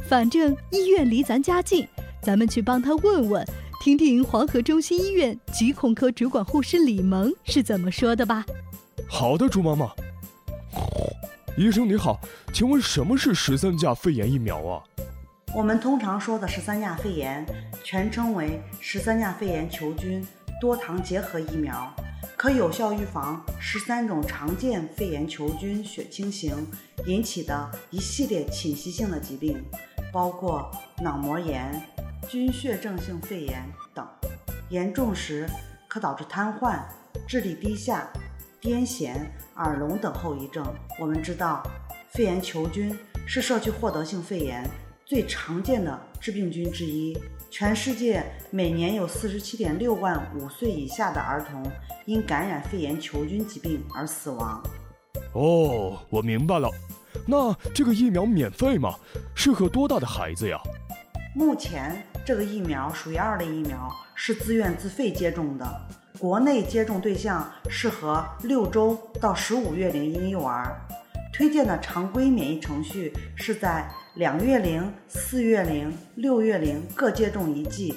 反正医院离咱家近，咱们去帮他问问，听听黄河中心医院疾控科主管护士李萌是怎么说的吧。 好的，猪妈妈。医生你好，请问什么是13价肺炎疫苗啊？ 我们通常说的13价肺炎，全称为13价肺炎球菌多糖结合疫苗，可有效预防13种常见肺炎球菌血清型引起的一系列侵袭性的疾病，包括脑膜炎、菌血症性肺炎等，严重时可导致瘫痪、智力低下、癫痫、耳聋等后遗症。我们知道，肺炎球菌是社区获得性肺炎最常见的致病菌之一，全世界每年有47.6万5岁以下的儿童因感染肺炎球菌疾病而死亡。 哦，我明白了。那这个疫苗免费吗？适合多大的孩子呀？ 目前这个疫苗属于2类疫苗，是自愿自费接种的。国内接种对象适合6周到15月龄婴幼儿，推荐的常规免疫程序是在2月龄、4月龄、6月龄各接种1剂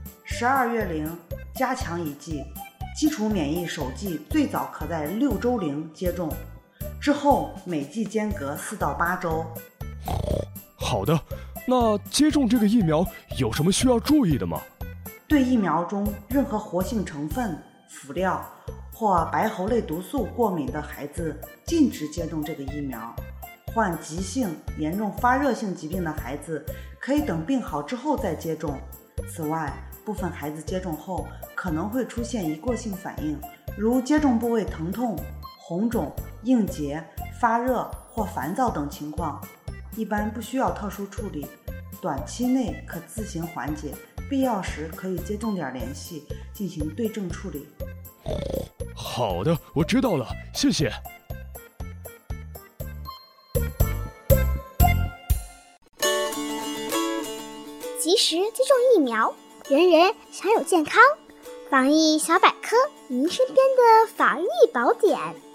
，12月龄加强1剂，基础免疫首剂最早可在6周龄接种，之后每剂间隔4到8周。 好的，那接种这个疫苗有什么需要注意的吗？ 对疫苗中任何活性成分、辅料或白喉类毒素过敏的孩子禁止接种这个疫苗。患急性、严重发热性疾病的孩子可以等病好之后再接种。此外，部分孩子接种后可能会出现一过性反应，如接种部位疼痛、红肿、硬结、发热或烦躁等情况，一般不需要特殊处理，短期内可自行缓解，必要时可与接种点联系进行对症处理。 好的，我知道了，谢谢。 及时接种疫苗，人人享有健康。防疫小百科，您身边的防疫宝典。